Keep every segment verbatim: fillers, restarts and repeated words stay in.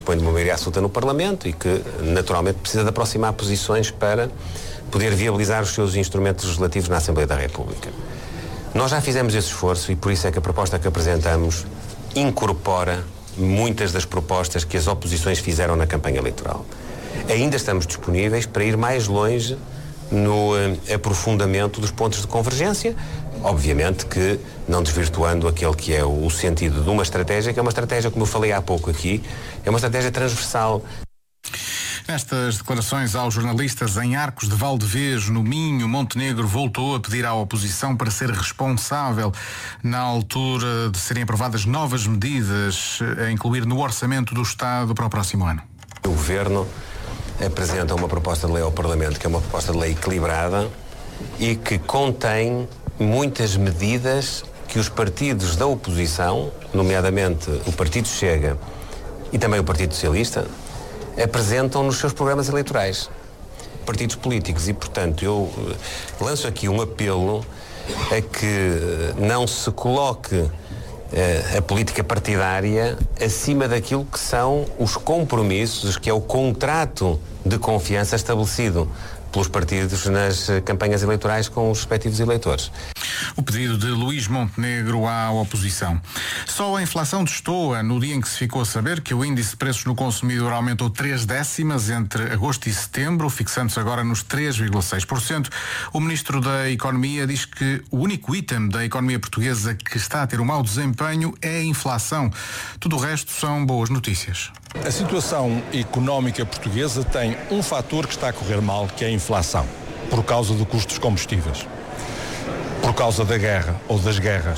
põe de uma maioria absoluta no Parlamento e que, naturalmente, precisa de aproximar posições para poder viabilizar os seus instrumentos legislativos na Assembleia da República. Nós já fizemos esse esforço e por isso é que a proposta que apresentamos incorpora muitas das propostas que as oposições fizeram na campanha eleitoral. Ainda estamos disponíveis para ir mais longe no eh, aprofundamento dos pontos de convergência, obviamente que não desvirtuando aquele que é o, o sentido de uma estratégia, que é uma estratégia, como eu falei há pouco aqui, é uma estratégia transversal. Nestas declarações aos jornalistas em Arcos de Valdevez, no Minho, Montenegro voltou a pedir à oposição para ser responsável na altura de serem aprovadas novas medidas a incluir no orçamento do Estado para o próximo ano. O Governo apresenta uma proposta de lei ao Parlamento que é uma proposta de lei equilibrada e que contém muitas medidas que os partidos da oposição, nomeadamente o Partido Chega e também o Partido Socialista, apresentam nos seus programas eleitorais. Partidos políticos e, portanto, eu lanço aqui um apelo a que não se coloque eh, a política partidária acima daquilo que são os compromissos, que é o contrato de confiança estabelecido pelos partidos nas campanhas eleitorais com os respectivos eleitores. O pedido de Luís Montenegro à oposição. Só a inflação destoa no dia em que se ficou a saber que o índice de preços no consumidor aumentou três décimas entre agosto e setembro, fixando-se agora nos três vírgula seis por cento. O Ministro da Economia diz que o único item da economia portuguesa que está a ter um mau desempenho é a inflação. Tudo o resto são boas notícias. A situação económica portuguesa tem um fator que está a correr mal, que é a inflação, por causa do custo dos combustíveis, por causa da guerra ou das guerras.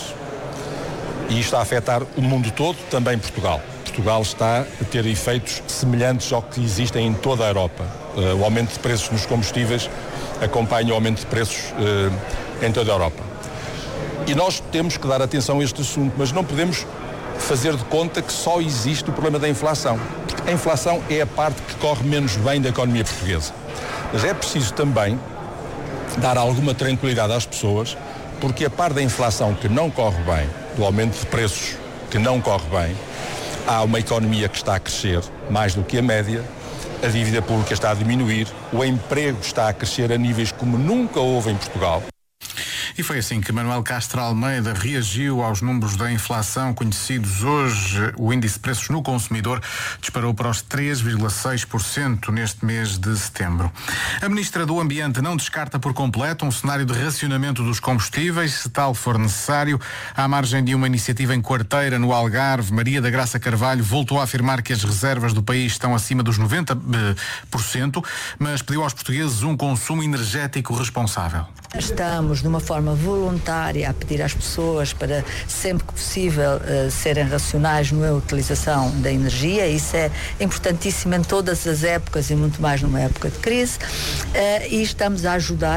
E isto está a afetar o mundo todo, também Portugal. Portugal está a ter efeitos semelhantes ao que existem em toda a Europa. Uh, o aumento de preços nos combustíveis acompanha o aumento de preços uh, em toda a Europa. E nós temos que dar atenção a este assunto, mas não podemos fazer de conta que só existe o problema da inflação. Porque a inflação é a parte que corre menos bem da economia portuguesa. Mas é preciso também dar alguma tranquilidade às pessoas, porque a parte da inflação que não corre bem, do aumento de preços que não corre bem, há uma economia que está a crescer mais do que a média, a dívida pública está a diminuir, o emprego está a crescer a níveis como nunca houve em Portugal. E foi assim que Manuel Castro Almeida reagiu aos números da inflação conhecidos hoje. O índice de preços no consumidor disparou para os três vírgula seis por cento neste mês de setembro. A Ministra do Ambiente não descarta por completo um cenário de racionamento dos combustíveis, se tal for necessário. À margem de uma iniciativa em Quarteira, no Algarve, Maria da Graça Carvalho voltou a afirmar que as reservas do país estão acima dos noventa por cento, mas pediu aos portugueses um consumo energético responsável. Estamos, de uma forma voluntária, a pedir às pessoas para, sempre que possível, uh, serem racionais na utilização da energia. Isso é importantíssimo em todas as épocas e muito mais numa época de crise. Uh, e estamos a ajudar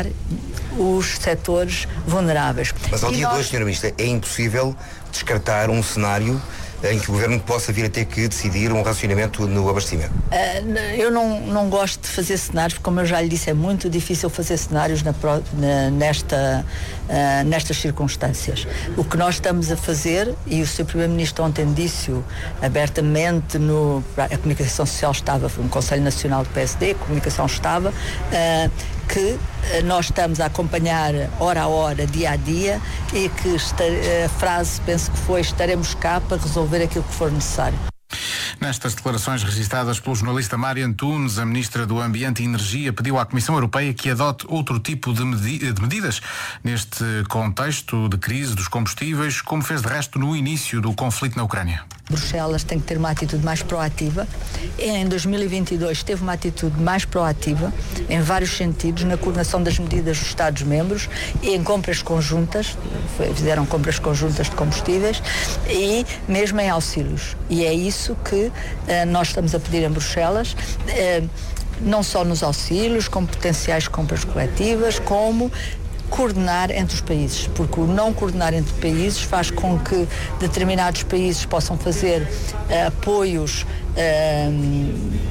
os setores vulneráveis. Mas ao e dia nós... de hoje, senhora Ministra, é impossível descartar um cenário em que o Governo possa vir a ter que decidir um racionamento no abastecimento? Uh, eu não, não gosto de fazer cenários, porque, como eu já lhe disse, é muito difícil fazer cenários na, na, nesta, uh, nestas circunstâncias. O que nós estamos a fazer, e o senhor Primeiro-Ministro ontem disse-o abertamente, no, a Comunicação Social estava, foi um Conselho Nacional do P S D, a Comunicação estava, uh, que nós estamos a acompanhar hora a hora, dia a dia, e que esta, a frase, penso que foi, estaremos cá para resolver aquilo que for necessário. Nestas declarações registradas pelo jornalista Mário Antunes, a Ministra do Ambiente e Energia pediu à Comissão Europeia que adote outro tipo de, medi- de medidas neste contexto de crise dos combustíveis, como fez de resto no início do conflito na Ucrânia. Bruxelas tem que ter uma atitude mais proativa. Em dois mil e vinte e dois teve uma atitude mais proativa em vários sentidos, na coordenação das medidas dos Estados-membros e em compras conjuntas, fizeram compras conjuntas de combustíveis e mesmo em auxílios. E é isso que uh, nós estamos a pedir em Bruxelas, uh, não só nos auxílios, como potenciais compras coletivas, como coordenar entre os países, porque o não coordenar entre países faz com que determinados países possam fazer uh, apoios uh,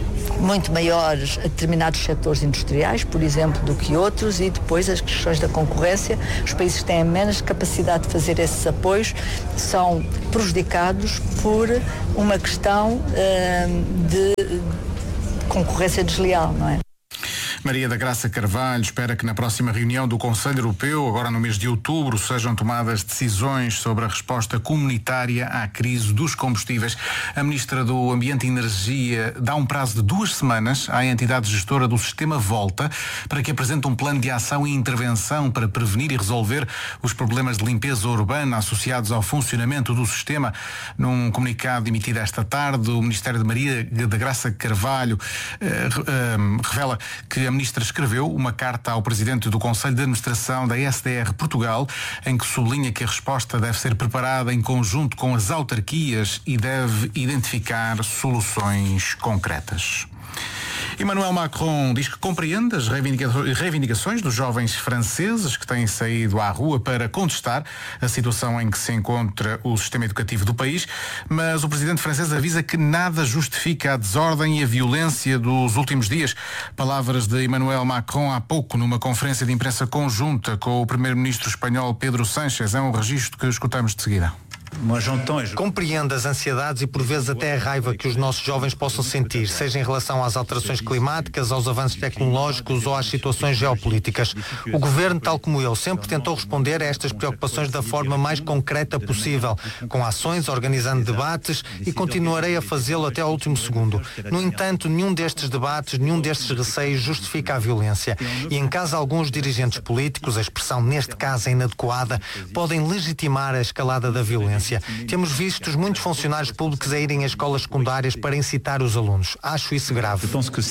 muito maiores a determinados setores industriais, por exemplo, do que outros, e depois as questões da concorrência. Os países que têm menos capacidade de fazer esses apoios são prejudicados por uma questão uh, de concorrência desleal, não é? Maria da Graça Carvalho espera que na próxima reunião do Conselho Europeu, agora no mês de outubro, sejam tomadas decisões sobre a resposta comunitária à crise dos combustíveis. A Ministra do Ambiente e Energia dá um prazo de duas semanas à entidade gestora do sistema Volta para que apresente um plano de ação e intervenção para prevenir e resolver os problemas de limpeza urbana associados ao funcionamento do sistema. Num comunicado emitido esta tarde, o Ministério de Maria da Graça Carvalho eh, eh, revela que a Ministra escreveu uma carta ao Presidente do Conselho de Administração da S D R Portugal, em que sublinha que a resposta deve ser preparada em conjunto com as autarquias e deve identificar soluções concretas. Emmanuel Macron diz que compreende as reivindicações dos jovens franceses que têm saído à rua para contestar a situação em que se encontra o sistema educativo do país, mas o presidente francês avisa que nada justifica a desordem e a violência dos últimos dias. Palavras de Emmanuel Macron há pouco numa conferência de imprensa conjunta com o primeiro-ministro espanhol Pedro Sánchez. É um registro que escutamos de seguida. Compreendo as ansiedades e por vezes até a raiva que os nossos jovens possam sentir, seja em relação às alterações climáticas, aos avanços tecnológicos ou às situações geopolíticas. O Governo, tal como eu, sempre tentou responder a estas preocupações da forma mais concreta possível, com ações, organizando debates, e continuarei a fazê-lo até ao último segundo. No entanto, nenhum destes debates, nenhum destes receios justifica a violência. E em caso alguns dirigentes políticos, a expressão neste caso é inadequada, podem legitimar a escalada da violência. Temos visto muitos funcionários públicos a irem às escolas secundárias para incitar os alunos. Acho isso grave.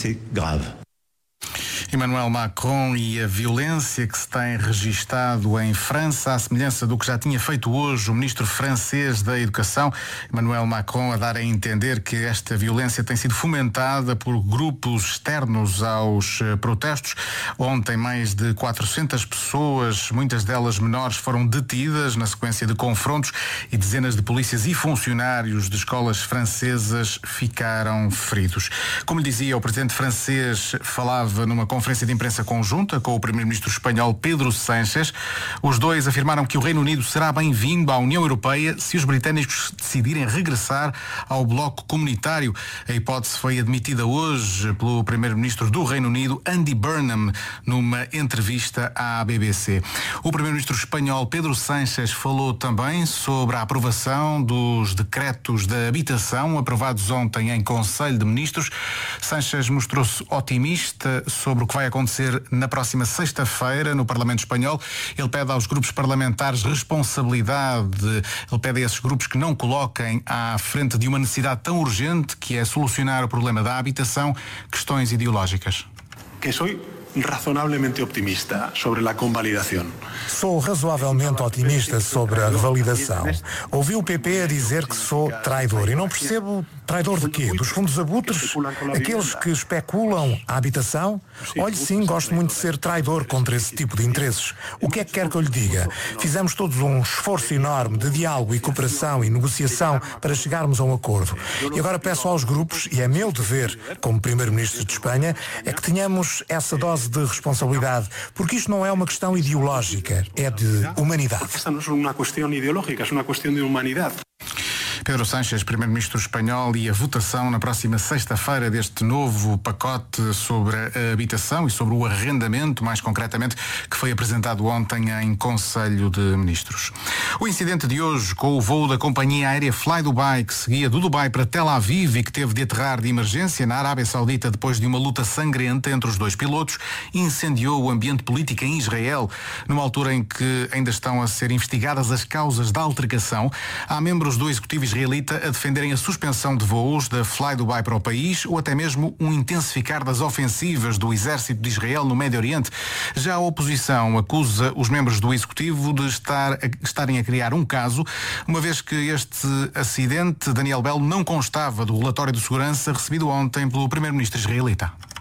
Emmanuel Macron e a violência que se tem registado em França, à semelhança do que já tinha feito hoje o ministro francês da Educação, Emmanuel Macron, a dar a entender que esta violência tem sido fomentada por grupos externos aos protestos. Ontem mais de quatrocentas pessoas, muitas delas menores, foram detidas na sequência de confrontos e dezenas de polícias e funcionários de escolas francesas ficaram feridos. Como lhe dizia, o presidente francês falava numa conferência de imprensa conjunta com o primeiro-ministro espanhol Pedro Sánchez. Os dois afirmaram que o Reino Unido será bem-vindo à União Europeia se os britânicos decidirem regressar ao bloco comunitário. A hipótese foi admitida hoje pelo primeiro-ministro do Reino Unido, Andy Burnham, numa entrevista à B B C. O primeiro-ministro espanhol Pedro Sánchez falou também sobre a aprovação dos decretos da habitação aprovados ontem em Conselho de Ministros. Sánchez mostrou-se otimista sobre o que vai acontecer na próxima sexta-feira no Parlamento Espanhol. Ele pede aos grupos parlamentares responsabilidade. Ele pede a esses grupos que não coloquem à frente de uma necessidade tão urgente, que é solucionar o problema da habitação, questões ideológicas. Que sou razonablemente optimista sobre a convalidação. Sou razoavelmente otimista sobre a revalidação. Ouvi o P P a dizer que sou traidor e não percebo traidor de quê? Dos fundos abutres? Aqueles que especulam a habitação? Olhe, sim, gosto muito de ser traidor contra esse tipo de interesses. O que é que quer que eu lhe diga? Fizemos todos um esforço enorme de diálogo e cooperação e negociação para chegarmos a um acordo. E agora peço aos grupos, e é meu dever como Primeiro-Ministro de Espanha, é que tenhamos essa dose de responsabilidade, porque isto não é uma questão ideológica, é de humanidade. Esta não é uma questão ideológica, é uma questão de humanidade. Pedro Sánchez, primeiro-ministro espanhol, e a votação na próxima sexta-feira deste novo pacote sobre a habitação e sobre o arrendamento, mais concretamente, que foi apresentado ontem em Conselho de Ministros. O incidente de hoje com o voo da companhia aérea Fly Dubai, que seguia do Dubai para Tel Aviv e que teve de aterrar de emergência na Arábia Saudita depois de uma luta sangrenta entre os dois pilotos, incendiou o ambiente político em Israel, numa altura em que ainda estão a ser investigadas as causas da altercação. Há membros do executivo israelita a defenderem a suspensão de voos da Fly Dubai para o país ou até mesmo um intensificar das ofensivas do exército de Israel no Médio Oriente. Já a oposição acusa os membros do executivo de estar a, estarem a criar um caso, uma vez que este acidente, Daniel Belo, não constava do relatório de segurança recebido ontem pelo primeiro-ministro israelita.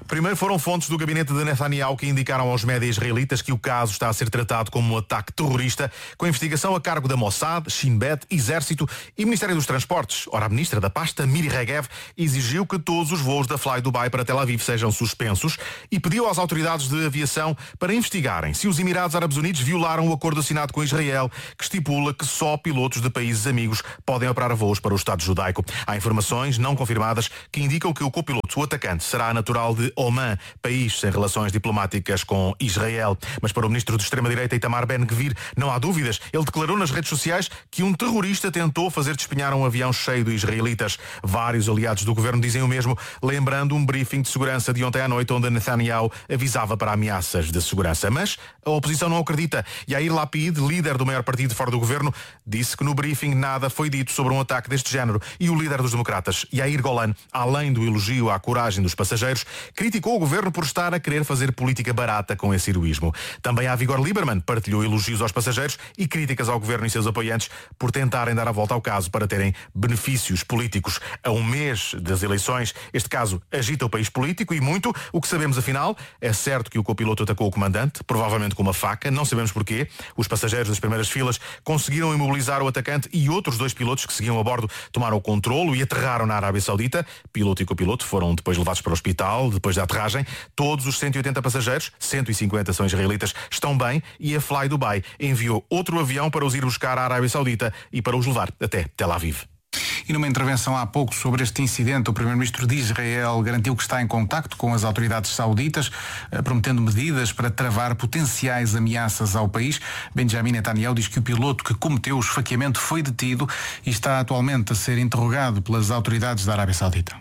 Primeiro foram fontes do gabinete de Netanyahu que indicaram aos médias israelitas que o caso está a ser tratado como um ataque terrorista, com investigação a cargo da Mossad, Shin Bet, Exército e Ministério dos Transportes. Ora, a ministra da pasta, Miri Regev, exigiu que todos os voos da Fly Dubai para Tel Aviv sejam suspensos e pediu às autoridades de aviação para investigarem se os Emirados Árabes Unidos violaram o acordo assinado com Israel, que estipula que só pilotos de países amigos podem operar voos para o Estado judaico. Há informações não confirmadas que indicam que o copiloto, o atacante, será natural de Oman, país sem relações diplomáticas com Israel. Mas para o ministro de extrema-direita, Itamar Ben-Gvir, não há dúvidas. Ele declarou nas redes sociais que um terrorista tentou fazer despenhar um avião cheio de israelitas. Vários aliados do governo dizem o mesmo, lembrando um briefing de segurança de ontem à noite onde Netanyahu avisava para ameaças de segurança. Mas a oposição não acredita. Yair Lapid, líder do maior partido fora do governo, disse que no briefing nada foi dito sobre um ataque deste género. E o líder dos democratas, Yair Golan, além do elogio à coragem dos passageiros, criticou o governo por estar a querer fazer política barata com esse heroísmo. Também a Avigor Lieberman partilhou elogios aos passageiros e críticas ao governo e seus apoiantes por tentarem dar a volta ao caso para terem benefícios políticos. A um mês das eleições, este caso agita o país político e muito. O que sabemos afinal, é certo que o copiloto atacou o comandante, provavelmente com uma faca, não sabemos porquê. Os passageiros das primeiras filas conseguiram imobilizar o atacante e outros dois pilotos que seguiam a bordo tomaram o controlo e aterraram na Arábia Saudita. Piloto e copiloto foram depois levados para o hospital, depois da aterragem. Todos os cento e oitenta passageiros, cento e cinquenta são israelitas, estão bem e a Fly Dubai enviou outro avião para os ir buscar à Arábia Saudita e para os levar até Tel Aviv. E numa intervenção há pouco sobre este incidente, o primeiro-ministro de Israel garantiu que está em contacto com as autoridades sauditas, prometendo medidas para travar potenciais ameaças ao país. Benjamin Netanyahu diz que o piloto que cometeu o esfaqueamento foi detido e está atualmente a ser interrogado pelas autoridades da Arábia Saudita.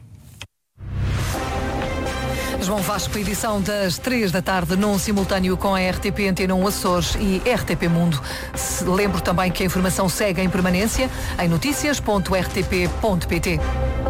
João Vasco, edição das três da tarde, num simultâneo com a R T P Antena um Açores e R T P Mundo. Lembro também que a informação segue em permanência em noticias ponto r t p ponto p t.